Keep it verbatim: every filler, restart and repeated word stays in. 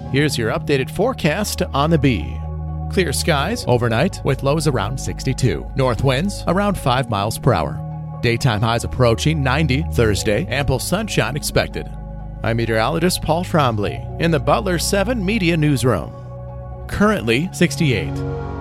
Here's your updated forecast on the Bee. Clear skies overnight with lows around sixty-two. North winds around five miles per hour. Daytime highs approaching ninety Thursday. Ample sunshine expected. I'm meteorologist Paul Trombley in the Butler seven Media Newsroom. Currently sixty-eight.